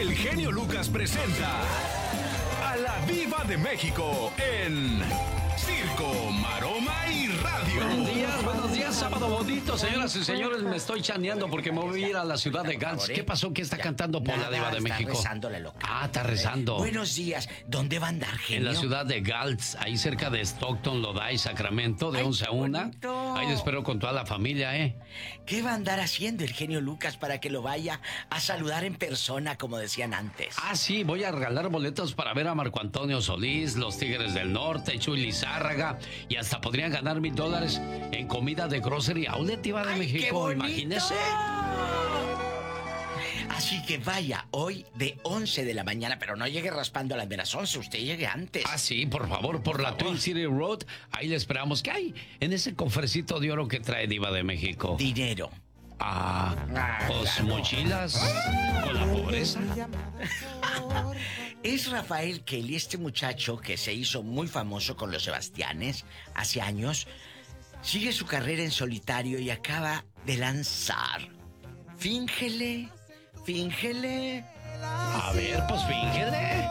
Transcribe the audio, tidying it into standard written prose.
el genio Lucas presenta a la Diva de México en Circo, Maroma y Radio. Buenos días, sábado bonito, señoras y señores. Me estoy chaneando porque me voy a ir a la ciudad de Gals. ¿Qué pasó? ¿Qué está cantando por la Diva de México? Está rezando la loca. Ah, está rezando. Buenos días. ¿Dónde va a andar, genio? En la ciudad de Gals, ahí cerca de Stockton, Lodi, Sacramento, de 11 a 1. Bonito. Ahí le espero con toda la familia, ¿eh? ¿Qué va a andar haciendo el genio Lucas para que lo vaya a saludar en persona, como decían antes? Ah, sí, voy a regalar boletos para ver a Marco Antonio Solís, los Tigres del Norte, Chuy Lizárraga, y hasta podrían ganar $1,000 en comida de Grocery Outlet, Diva de México. ¡Qué bonito! Imagínese. Así que vaya hoy de 11 de la mañana, pero no llegue raspando a las de las 11, usted llegue antes. Ah, sí, por favor, por la Twin City Road. Ahí le esperamos. ¿Qué hay en ese cofrecito de oro que trae Diva de México? Dinero. Pues mochilas con la pobreza. Es Rafael Kelly, este muchacho que se hizo muy famoso con los Sebastianes hace años. Sigue su carrera en solitario y acaba de lanzar Fíngele. A ver, pues fíngele.